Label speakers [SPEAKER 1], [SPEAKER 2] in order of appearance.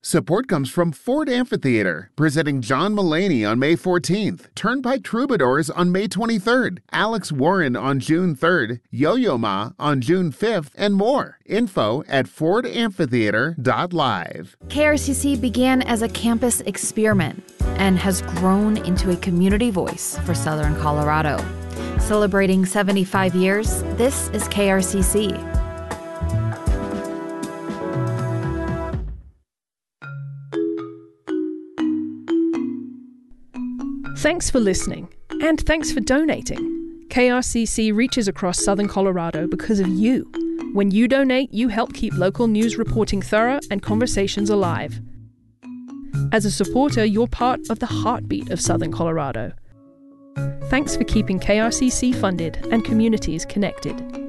[SPEAKER 1] Support comes from Ford Amphitheater, presenting John Mulaney on May 14th, Turnpike Troubadours on May 23rd, Alex Warren on June 3rd, Yo-Yo Ma on June 5th, and more. Info at fordamphitheater.live.
[SPEAKER 2] KRCC began as a campus experiment and has grown into a community voice for Southern Colorado. Celebrating 75 years, this is KRCC.
[SPEAKER 3] Thanks for listening, and thanks for donating. KRCC reaches across Southern Colorado because of you. When you donate, you help keep local news reporting thorough and conversations alive. As a supporter, you're part of the heartbeat of Southern Colorado. Thanks for keeping KRCC funded and communities connected.